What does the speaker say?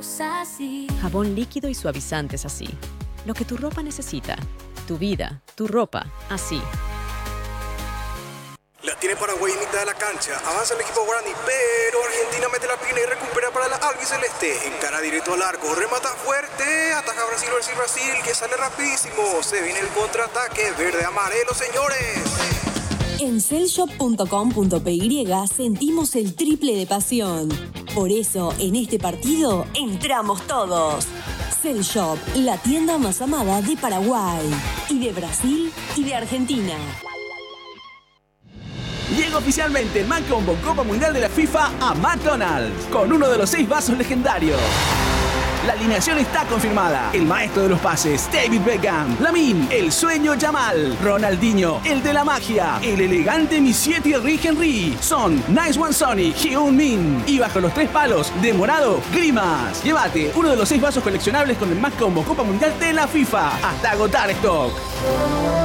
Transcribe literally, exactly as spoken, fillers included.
Usa así. Jabón líquido y suavizantes así. Lo que tu ropa necesita. Tu vida, tu ropa, así. La tiene Paraguay en mitad de la cancha. Avanza el equipo guaraní, pero Argentina mete la pierna y recupera para la albiceleste. Encara directo al arco, remata fuerte. Ataca Brasil, Brasil, Brasil, que sale rapidísimo. Se viene el contraataque verde-amarelo, señores. En cellshop punto com punto p y sentimos el triple de pasión. Por eso, en este partido, entramos todos. Cellshop, la tienda más amada de Paraguay, y de Brasil, y de Argentina. Llega oficialmente el Maccombo Copa Mundial de la FIFA a McDonald's, con uno de los seis vasos legendarios. La alineación está confirmada. El maestro de los pases, David Beckham. Lamine, el sueño Yamal. Ronaldinho, el de la magia. El elegante Monsieur Thierry Henry. Son Nice One Sonny, Hyun Min. Y bajo los tres palos, de morado, Grimas. Llévate uno de los seis vasos coleccionables con el Maccombo Copa Mundial de la FIFA. Hasta agotar stock.